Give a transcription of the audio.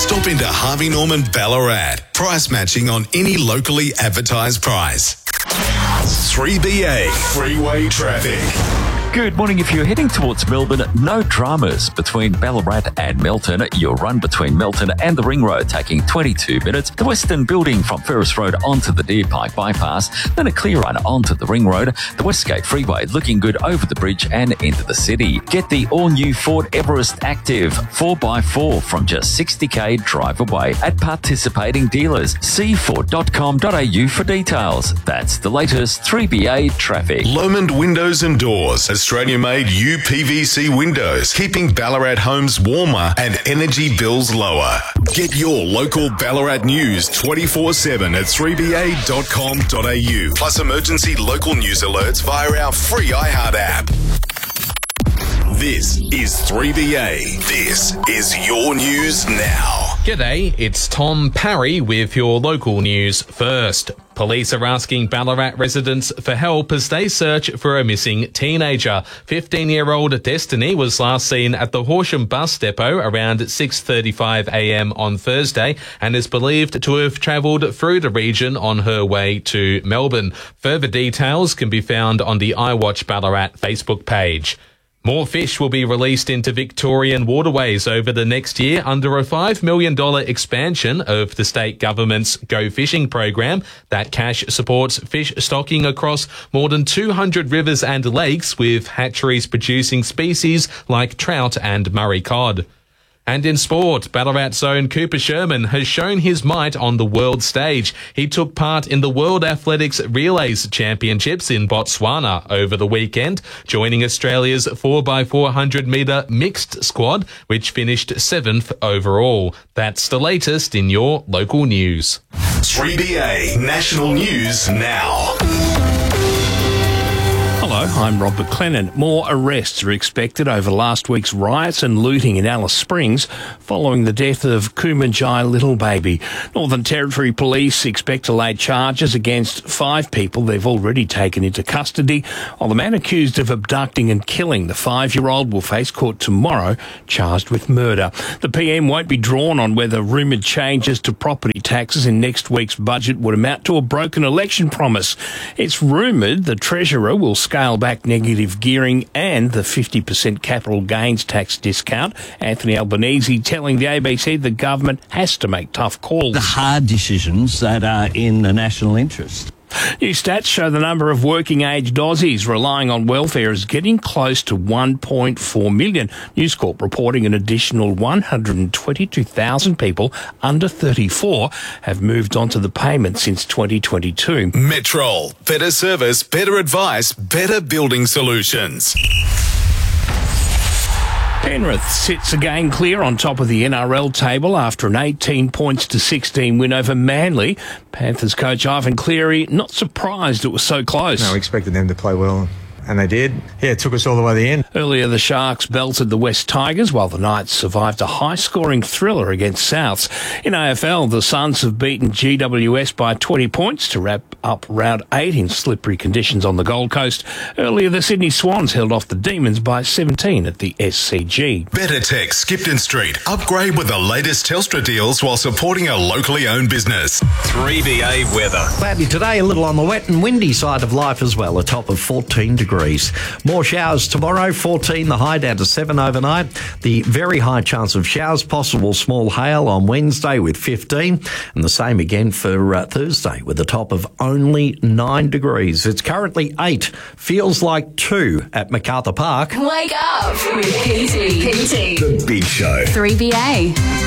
Stop into Harvey Norman Ballarat. Price matching on any locally advertised price. 3BA Freeway Traffic. Good morning. If you're heading towards Melbourne, no dramas between Ballarat and Melton. Your run between Melton and the Ring Road taking 22 minutes. The Western Building from Ferris Road onto the Deer Park Bypass, then a clear run onto the Ring Road. The Westgate Freeway looking good over the bridge and into the city. Get the all-new Ford Everest Active 4x4 from just $60,000 drive away at participating dealers. See Ford.com.au for details. That's the latest 3BA traffic. Lomond Windows and Doors. Australia-made UPVC windows, keeping Ballarat homes warmer and energy bills lower. Get your local Ballarat news 24/7 at 3ba.com.au. Plus emergency local news alerts via our free iHeart app. This is 3BA. This is your news now. G'day, it's Tom Parry with your local news first. Police are asking Ballarat residents for help as they search for a missing teenager. 15-year-old Destiny was last seen at the Horsham bus depot around 6:35 a.m. on Thursday and is believed to have travelled through the region on her way to Melbourne. Further details can be found on the iWatch Ballarat Facebook page. More fish will be released into Victorian waterways over the next year under a $5 million expansion of the state government's Go Fishing program. That cash supports fish stocking across more than 200 rivers and lakes, with hatcheries producing species like trout and Murray cod. And in sport, Ballarat's own Cooper Sherman has shown his might on the world stage. He took part in the World Athletics Relays Championships in Botswana over the weekend, joining Australia's 4x400 metre mixed squad, which finished 7th overall. That's the latest in your local news. 3BA National News Now. Hello, I'm Rob McLennan. More arrests are expected over last week's riots and looting in Alice Springs following the death of Kumanjai Little Baby. Northern Territory Police expect to lay charges against 5 people they've already taken into custody, while the man accused of abducting and killing the 5-year-old will face court tomorrow, charged with murder. The PM won't be drawn on whether rumoured changes to property taxes in next week's budget would amount to a broken election promise. It's rumoured the Treasurer will scale back negative gearing and the 50% capital gains tax discount. Anthony Albanese telling the ABC the government has to make tough calls. The hard decisions that are in the national interest. New stats show the number of working-aged Aussies relying on welfare is getting close to 1.4 million. News Corp reporting an additional 122,000 people under 34 have moved onto the payment since 2022. Metrol. Better service, better advice, better building solutions. Penrith sits again clear on top of the NRL table after an 18 points to 16 win over Manly. Panthers coach Ivan Cleary not surprised it was so close. No, we expected them to play well, and they did. Yeah, it took us all the way to the end. Earlier, the Sharks belted the West Tigers, while the Knights survived a high-scoring thriller against Souths. In AFL, the Suns have beaten GWS by 20 points to wrap up round 8 in slippery conditions on the Gold Coast. Earlier, the Sydney Swans held off the Demons by 17 at the SCG. Better Tech, Skipton Street. Upgrade with the latest Telstra deals while supporting a locally owned business. 3BA weather. Cloudy today, a little on the wet and windy side of life as well, a top of 14 degrees. More showers tomorrow, 14 the high, down to 7 overnight. The very high chance of showers, possible small hail on Wednesday with 15, and the same again for Thursday with a top of only 9 degrees. It's currently 8, feels like 2 at MacArthur Park. Wake up with PT. The Big Show. 3BA.